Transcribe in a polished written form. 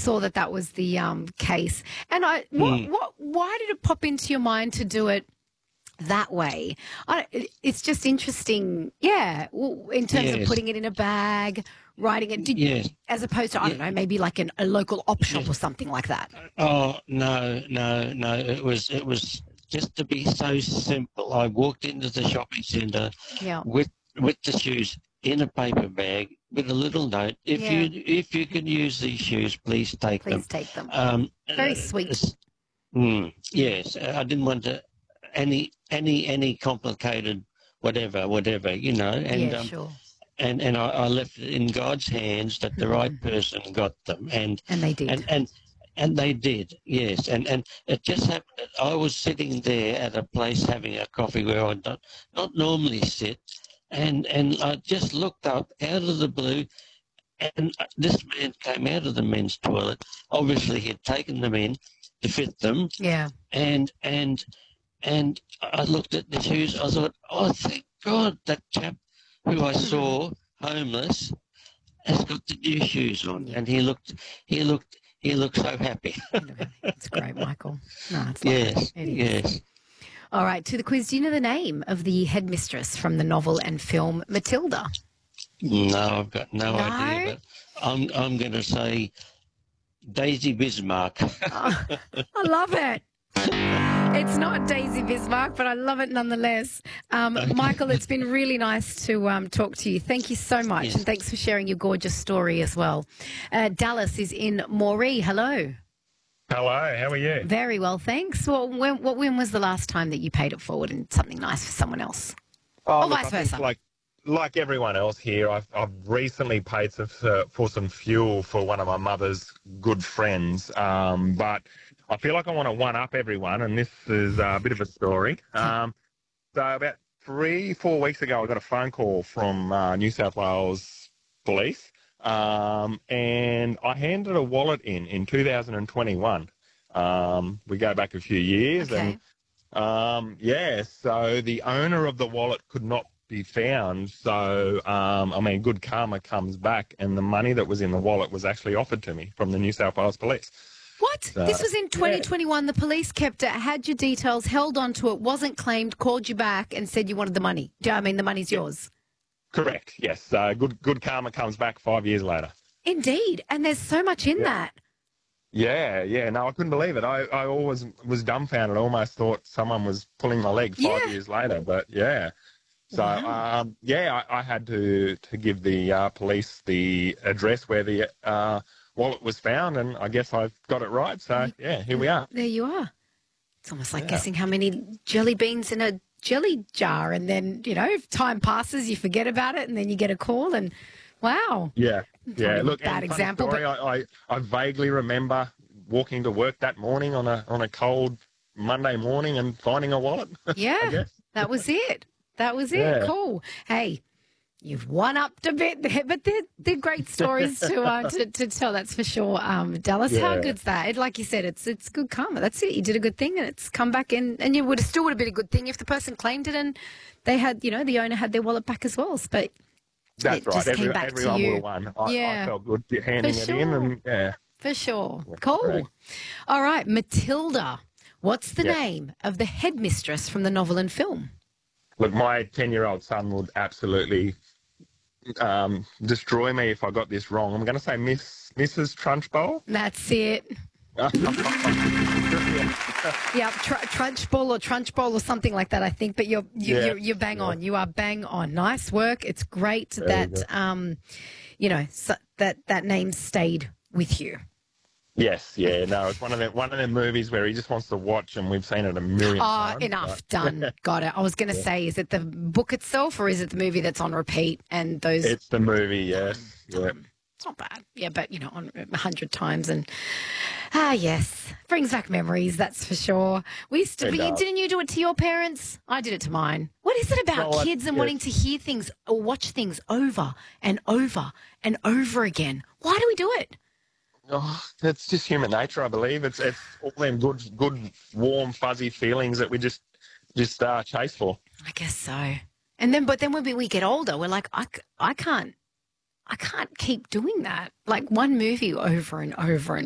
saw that was the case. And why did it pop into your mind to do it that way? It's just interesting, in terms of putting it in a bag, writing it, as opposed to, I don't know, maybe like a local op shop or something like that. Oh, no. It was just to be so simple. I walked into the shopping centre with the shoes in a paper bag with a little note. If you can use these shoes, please take them. Please take them. Very sweet. Yes, I didn't want to any complicated whatever, you know. And sure. And I left it in God's hands that the right person got them, and they did, and they did, yes. And it just happened that I was sitting there at a place having a coffee where I not normally sit, and I just looked up out of the blue, and this man came out of the men's toilet. Obviously, he had taken them in to fit them. Yeah. And I looked at the shoes. I thought, oh, thank God, that chap who I saw homeless has got the new shoes on, and he looked so happy. It's great, Michael. No, it's yes. All right, to the quiz. Do you know the name of the headmistress from the novel and film Matilda? No, I've got no idea, but I'm going to say Daisy Bismarck. Oh, I love it. It's not Daisy Bismarck, but I love it nonetheless. Michael, it's been really nice to talk to you. Thank you so much, and thanks for sharing your gorgeous story as well. Dallas is in Moree. Hello. Hello, how are you? Very well, thanks. Well, when was the last time that you paid it forward and something nice for someone else? Or vice versa? Like everyone else here, I've recently paid for some fuel for one of my mother's good friends, but I feel like I want to one-up everyone, and this is a bit of a story. So about 3-4 weeks ago, I got a phone call from New South Wales Police, and I handed a wallet in 2021. We go back a few years, and so the owner of the wallet could not be found. So, good karma comes back, and the money that was in the wallet was actually offered to me from the New South Wales Police. What? This was in 2021. The police kept it, had your details, held on to it, wasn't claimed, called you back and said you wanted the money. I mean, the money's yours. Correct, yes. Good karma comes back 5 years later. Indeed. And there's so much in that. Yeah. No, I couldn't believe it. I always was dumbfounded. I almost thought someone was pulling my leg 5 years later, but yeah. So, I had to give the police the address where the wallet was found, and I guess I've got it right. So, here we are. There you are. It's almost like guessing how many jelly beans in a jelly jar, and then, if time passes, you forget about it, and then you get a call, and wow. Yeah. Look, bad example. Story, I vaguely remember walking to work that morning on a cold Monday morning and finding a wallet. Yeah, that was it. That was it. Yeah. Cool. Hey, you've one-upped a bit there, but they're great stories to tell, that's for sure. Dallas, how good's that? Like you said, it's good karma. That's it. You did a good thing, and it's come back in, and you still would have been a good thing if the person claimed it and they had, the owner had their wallet back as well. But that's right. Just came back everyone to you. would have won. I felt good handing it in, and for sure. Cool. Correct. All right, Matilda. What's the name of the headmistress from the novel and film? Look, my 10-year-old son would absolutely destroy me if I got this wrong. I'm going to say Mrs. Trunchbull. That's it. Trunchbull or something like that, I think. But you're bang on. You are bang on. Nice work. It's great that that name stayed with you. Yes, no, it's one of them movies where he just wants to watch, and we've seen it a million times. Oh, enough, done, got it. I was going to say, is it the book itself, or is it the movie that's on repeat? And those. It's the movie, yes. It's not bad, but on 100 times, and yes, brings back memories. That's for sure. Didn't you do it to your parents? I did it to mine. What is it about kids and wanting to hear things or watch things over and over and over again? Why do we do it? Oh, it's just human nature, I believe. It's all them good, warm, fuzzy feelings that we just chase for. I guess so. But then when we get older, we're like, I can't keep doing that. Like one movie over and over and